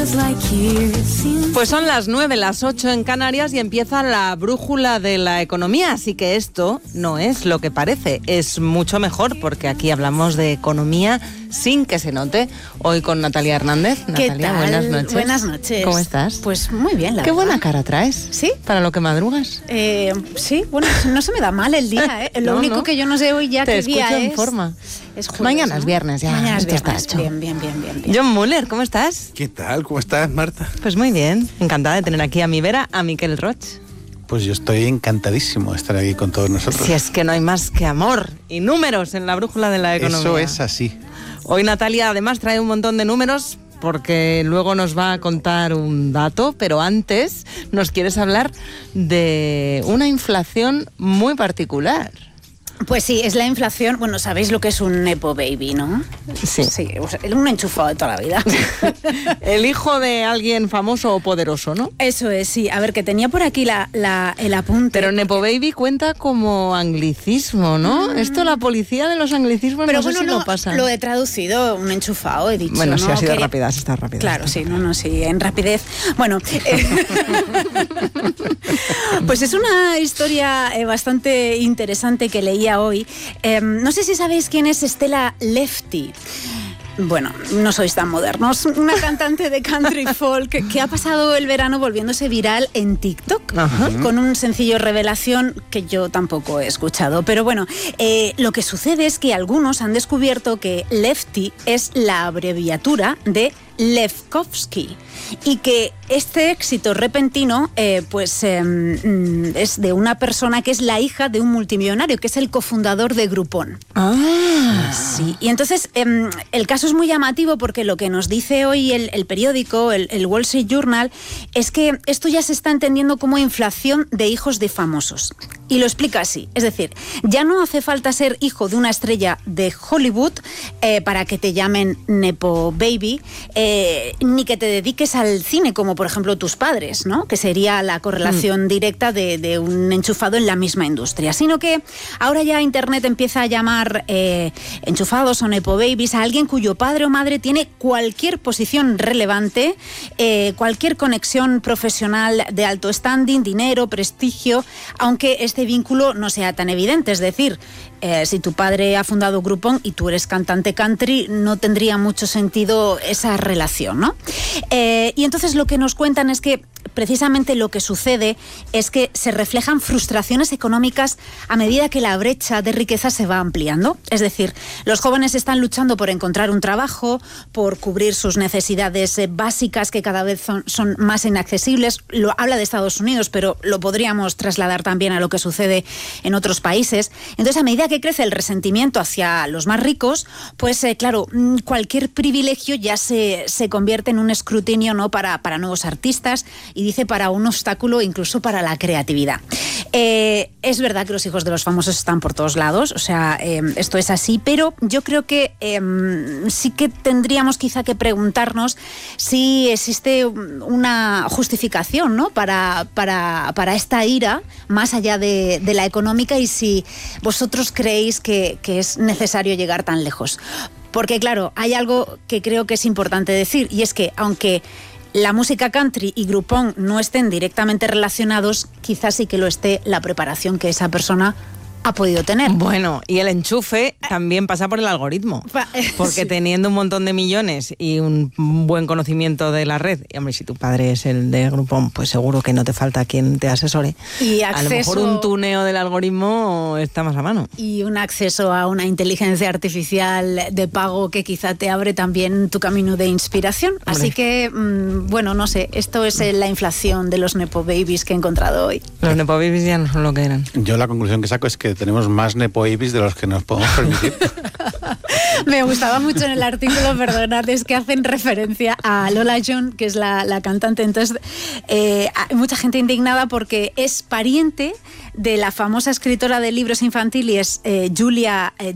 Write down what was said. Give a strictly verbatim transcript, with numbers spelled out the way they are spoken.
Pues son las nueve, las ocho en Canarias y empieza la brújula de la economía, así que esto no es lo que parece, es mucho mejor porque aquí hablamos de economía sin que se note. Hoy con Natalia Hernández. ¿Qué Natalia, tal? buenas noches. Buenas noches. ¿Cómo estás? Pues muy bien, la Qué verdad. buena cara traes. ¿Sí? Para lo que madrugas. Eh, sí, bueno, no se me da mal el día, ¿eh? Lo No, único no. que yo no sé hoy ya Te qué día escucho es. en forma. Es jueves, Mañana ¿no? es viernes, ya. Mañana es esto está viernes. hecho. Bien, bien, bien, bien, bien. John Muller, ¿cómo estás? ¿Qué tal? ¿Cómo estás, Marta? Pues muy bien, encantada de tener aquí a mi vera, a Miquel Roig. Pues yo estoy encantadísimo de estar aquí con todos nosotros. Si es que no hay más que amor y números en la brújula de la economía. Eso es así. Hoy Natalia además trae un montón de números porque luego nos va a contar un dato, pero antes nos quieres hablar de una inflación muy particular. Pues sí, es la inflación. Bueno, sabéis lo que es un nepo baby, ¿no? Sí. Sí, o sea, un enchufado de toda la vida. El hijo de alguien famoso o poderoso, ¿no? Eso es, sí. A ver, que tenía por aquí la, la, el apunte. Pero nepo baby cuenta como anglicismo, ¿no? Mm. Esto la policía de los anglicismos Pero no bueno, sé si no, lo pasa. Lo he traducido, un enchufado, he dicho. Bueno, ¿no? sí ha sido Quería... rápida, sí está rápida. Claro, sí, no, no, sí, en rapidez. Bueno, eh... pues es una historia eh, bastante interesante que leía hoy. Eh, no sé si sabéis quién es Stella Lefty. Bueno, no sois tan modernos. Una cantante de country folk que ha pasado el verano volviéndose viral en TikTok. Ajá. Con un sencillo revelación que yo tampoco he escuchado. Pero bueno, eh, lo que sucede es que algunos han descubierto que Lefty es la abreviatura de Lefkowski y que este éxito repentino eh, pues eh, es de una persona que es la hija de un multimillonario, que es el cofundador de Groupon. Ah. Sí, y entonces eh, el caso es muy llamativo porque lo que nos dice hoy el, el periódico, el, el Wall Street Journal, es que esto ya se está entendiendo como inflación de hijos de famosos. Y lo explica así, es decir, ya no hace falta ser hijo de una estrella de Hollywood eh, para que te llamen nepo baby, eh, ni que te dediques al cine como por ejemplo tus padres, ¿no? Que sería la correlación mm. directa de, de un enchufado en la misma industria, sino que ahora ya Internet empieza a llamar eh, enchufados o nepo babies a alguien cuyo padre o madre tiene cualquier posición relevante, eh, cualquier conexión profesional de alto standing, dinero, prestigio, aunque este vínculo no sea tan evidente, es decir, eh, si tu padre ha fundado Groupon y tú eres cantante country, no tendría mucho sentido esa relación, ¿no? Eh, y entonces lo que nos cuentan es que precisamente lo que sucede es que se reflejan frustraciones económicas a medida que la brecha de riqueza se va ampliando. Es decir, los jóvenes están luchando por encontrar un trabajo, por cubrir sus necesidades básicas que cada vez son, son más inaccesibles. Lo habla de Estados Unidos, pero lo podríamos trasladar también a lo que sucede en otros países. Entonces, a medida que crece el resentimiento hacia los más ricos, pues eh, claro, cualquier privilegio ya se, se convierte en un escrutinio, ¿no? para, para nuevos artistas y dice para un obstáculo incluso para la creatividad. Eh, es verdad que los hijos de los famosos están por todos lados, o sea, eh, esto es así, pero yo creo que eh, sí que tendríamos quizá que preguntarnos si existe una justificación, ¿no? para, para, para esta ira, más allá de, de la económica, y si vosotros creéis que, que es necesario llegar tan lejos. Porque claro, hay algo que creo que es importante decir, y es que aunque la música country y Groupon no estén directamente relacionados, quizás sí que lo esté la preparación que esa persona ha podido tener. Bueno, y el enchufe también pasa por el algoritmo, porque sí. Teniendo un montón de millones y un buen conocimiento de la red, y hombre, si tu padre es el de Groupon, pues seguro que no te falta quien te asesore. Y acceso, a lo mejor un tuneo del algoritmo está más a mano. Y un acceso a una inteligencia artificial de pago que quizá te abre también tu camino de inspiración. Hombre. Así que, mmm, bueno, no sé, esto es la inflación de los nepo babies que he encontrado hoy. Los nepo babies ya no son lo que eran. Yo la conclusión que saco es que tenemos más nepo babies de los que nos podemos permitir. Me gustaba mucho en el artículo, perdonad, es que hacen referencia a Lola John, que es la, la cantante. Entonces, eh, hay mucha gente indignada porque es pariente de la famosa escritora de libros infantiles eh, Julia